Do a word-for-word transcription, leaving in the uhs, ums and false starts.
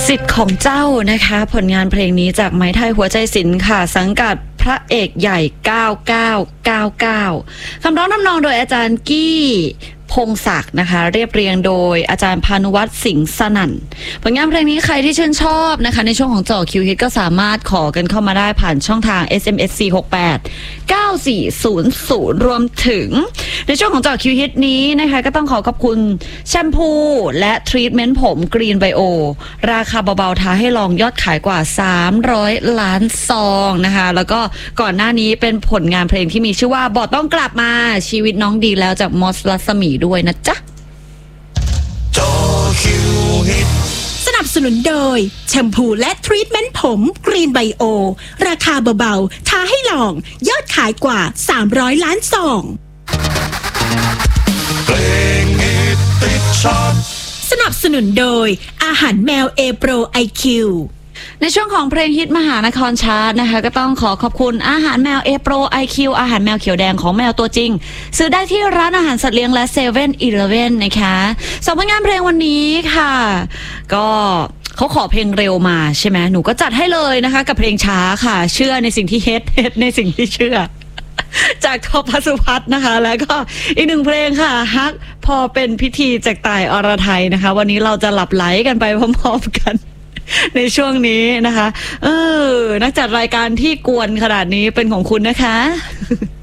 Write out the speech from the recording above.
สิทธิ์ของเจ้านะคะผลงานเพลงนี้จากไม้ไทยหัวใจศิลป์ค่ะสังกัดพระเอกใหญ่เก้าเก้าเก้าเก้าคำร้องนำนองโดยอาจารย์กี้พงศักดิ์นะคะเรียบเรียงโดยอาจารย์พานุวัฒน์สิงห์สนั่นผลงานเพลงนี้ใครที่ชื่นชอบนะคะในช่วงของเจาะคิวฮิตก็สามารถขอกันเข้ามาได้ผ่านช่องทาง เอส เอ็ม เอส สี่ หก แปด เก้า สี่ ศูนย์ ศูนย์ รวมถึงในช่วงของเจาะคิวฮิตนี้นะคะก็ต้องขอขอบคุณแชมพูและทรีทเมนต์ผมกรีนไบโอราคาเบาๆท้าให้ลองยอดขายกว่าสามร้อยล้านซองนะคะแล้วก็ก่อนหน้านี้เป็นผลงานเพลงที่มีชื่อว่าบอดต้องกลับมาชีวิตน้องดีแล้วจากมอสรัศมีด้วยนะจ๊ะสนับสนุนโดยแชมพูและทรีทเมนต์ผมกรีนไบโอราคาเบาๆท้าให้ลองยอดขายกว่าสามร้อยล้านซองสนับสนุนโดยอาหารแมวเอโปรไอคิวในช่วงของเพลงฮิตมหานครชาร์ตนะคะก็ต้องขอขอบคุณอาหารแมวเอโปรไอคิวอาหารแมวเขียวแดงของแมวตัวจริงซื้อได้ที่ร้านอาหารสัตว์เลี้ยงและเซเว่นอีเลฟเว่นนะคะสองผลงานเพลงวันนี้ค่ะก็เขาขอเพลงเร็วมาใช่ไหมหนูก็จัดให้เลยนะคะกับเพลงช้าค่ะเชื่อในสิ่งที่เฮ็ดเฮ็ดในสิ่งที่เชื่อจากทอพัสุพัฒน์นะคะแล้วก็อีกหนึ่งเพลงค่ะฮักพอเป็นพิธีจากต่ายอรไทยนะคะวันนี้เราจะหลับไหลกันไปพร้อมๆกันในช่วงนี้นะคะเออนักจัดรายการที่กวนขนาดนี้เป็นของคุณนะคะ